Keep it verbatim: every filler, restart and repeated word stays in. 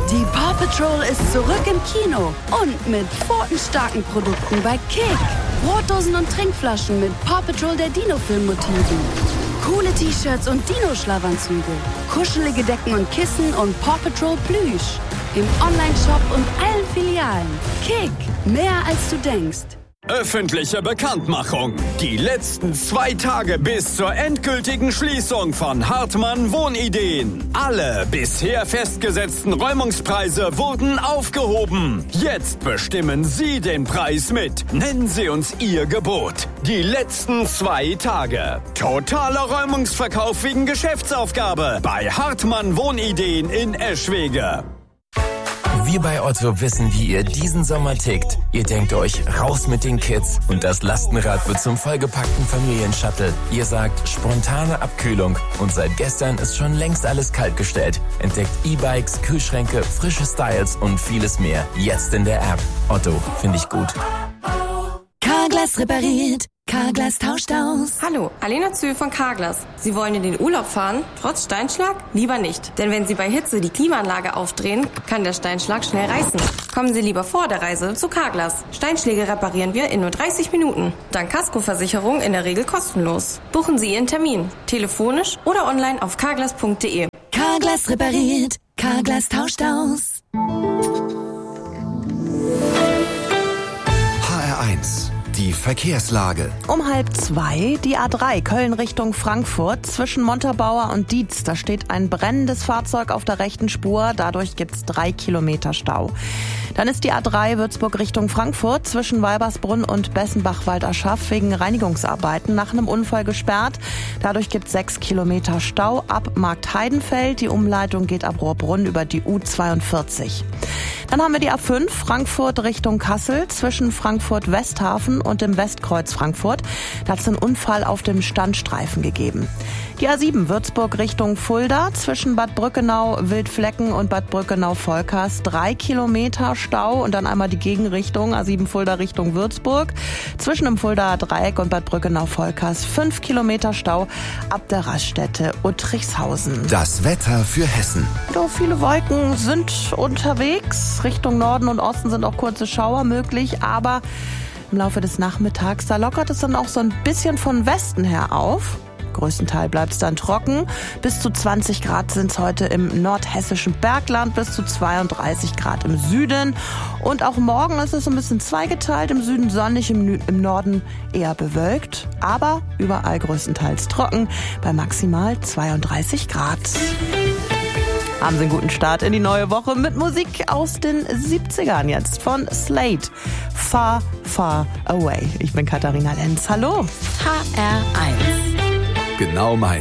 Die Paw Patrol ist zurück im Kino und mit pfotenstarken Produkten bei Kick. Brotdosen und Trinkflaschen mit Paw Patrol der Dino-Film-Motiven. Coole T-Shirts und Dino-Schlafanzüge. Kuschelige Decken und Kissen und Paw Patrol Plüsch. Im Online-Shop und allen Filialen. Kick, mehr als du denkst. Öffentliche Bekanntmachung. Die letzten zwei Tage bis zur endgültigen Schließung von Hartmann Wohnideen. Alle bisher festgesetzten Räumungspreise wurden aufgehoben. Jetzt bestimmen Sie den Preis mit. Nennen Sie uns Ihr Gebot. Die letzten zwei Tage. Totaler Räumungsverkauf wegen Geschäftsaufgabe bei Hartmann Wohnideen in Eschwege. Wir bei Otto wissen, wie ihr diesen Sommer tickt. Ihr denkt euch, raus mit den Kids und das Lastenrad wird zum vollgepackten Familienshuttle. Ihr sagt, spontane Abkühlung und seit gestern ist schon längst alles kaltgestellt. Entdeckt E-Bikes, Kühlschränke, frische Styles und vieles mehr. Jetzt in der App. Otto, finde ich gut. Carglass repariert. Carglass tauscht aus. Hallo, Alena Zühl von Carglass. Sie wollen in den Urlaub fahren, trotz Steinschlag? Lieber nicht. Denn wenn Sie bei Hitze die Klimaanlage aufdrehen, kann der Steinschlag schnell reißen. Kommen Sie lieber vor der Reise zu Carglass. Steinschläge reparieren wir in nur dreißig Minuten. Dank Kaskoversicherung in der Regel kostenlos. Buchen Sie Ihren Termin. Telefonisch oder online auf carglass punkt de. Carglass repariert. Carglass tauscht aus. H R eins. Die Verkehrslage. Um halb zwei die A drei Köln Richtung Frankfurt zwischen Montabaur und Dietz. Da steht ein brennendes Fahrzeug auf der rechten Spur. Dadurch gibt's drei Kilometer Stau. Dann ist die A drei Würzburg Richtung Frankfurt zwischen Weibersbrunn und Bessenbach-Walderschaff wegen Reinigungsarbeiten nach einem Unfall gesperrt. Dadurch gibt's sechs Kilometer Stau ab Marktheidenfeld. Die Umleitung geht ab Rohrbrunn über die U zweiundvierzig. Dann haben wir die A fünf Frankfurt Richtung Kassel zwischen Frankfurt-Westhafen und dem Westkreuz Frankfurt. Da hat es einen Unfall auf dem Standstreifen gegeben. Die A sieben Würzburg Richtung Fulda zwischen Bad Brückenau, Wildflecken und Bad Brückenau-Volkers. Drei Kilometer Stau und dann einmal die Gegenrichtung, A sieben Fulda Richtung Würzburg. Zwischen dem Fuldaer Dreieck und Bad Brückenau-Volkers fünf Kilometer Stau ab der Raststätte Uttrichshausen. Das Wetter für Hessen. So, viele Wolken sind unterwegs. Richtung Norden und Osten sind auch kurze Schauer möglich, aber im Laufe des Nachmittags, da lockert es dann auch so ein bisschen von Westen her auf. Größtenteils bleibt es dann trocken. Bis zu zwanzig Grad sind es heute im nordhessischen Bergland, bis zu zweiunddreißig Grad im Süden. Und auch morgen ist es so ein bisschen zweigeteilt. Im Süden sonnig, im, Nü- im Norden eher bewölkt. Aber überall größtenteils trocken bei maximal zweiunddreißig Grad. Haben Sie einen guten Start in die neue Woche mit Musik aus den siebzigern jetzt von Slade. Far, Far Away. Ich bin Katharina Lenz. Hallo. H R eins. Genau mein.